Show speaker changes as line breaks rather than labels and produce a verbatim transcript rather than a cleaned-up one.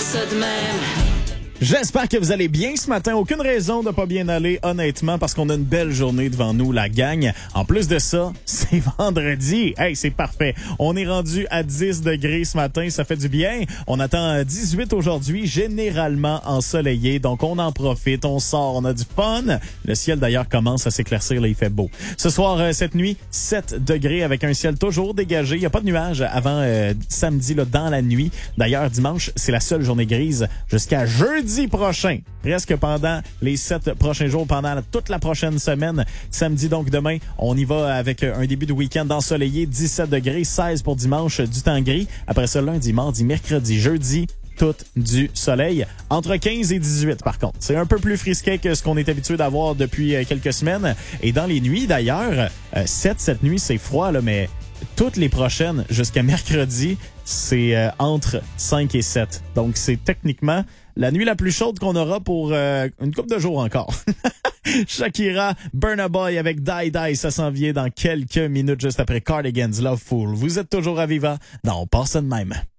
ça de même.
J'espère que vous allez bien ce matin. Aucune raison de pas bien aller, honnêtement, parce qu'on a une belle journée devant nous, la gang. En plus de ça, c'est vendredi. Hey, c'est parfait. On est rendu à dix degrés ce matin. Ça fait du bien. On attend dix-huit aujourd'hui, généralement ensoleillé. Donc, on en profite. On sort. On a du fun. Le ciel, d'ailleurs, commence à s'éclaircir. Là, il fait beau. Ce soir, euh, cette nuit, sept degrés avec un ciel toujours dégagé. Il n'y a pas de nuages avant euh, samedi, là, dans la nuit. D'ailleurs, dimanche, c'est la seule journée grise jusqu'à jeudi prochain, presque pendant les sept prochains jours, pendant toute la prochaine semaine. Samedi, donc demain, on y va avec un début de week-end ensoleillé, dix-sept degrés, seize pour dimanche, du temps gris. Après ça, lundi, mardi, mercredi, jeudi, tout du soleil. Entre quinze et dix-huit, par contre. C'est un peu plus frisquet que ce qu'on est habitué d'avoir depuis quelques semaines. Et dans les nuits, d'ailleurs, euh, sept, cette nuit, c'est froid, là, mais toutes les prochaines, jusqu'à mercredi, c'est euh, entre cinq et sept. Donc, c'est techniquement la nuit la plus chaude qu'on aura pour euh, une couple de jours encore. Shakira, Burna Boy avec Die Die, ça s'en vient dans quelques minutes juste après Cardigans, Love Fool. Vous êtes toujours à Viva. Non, on passe ça de même.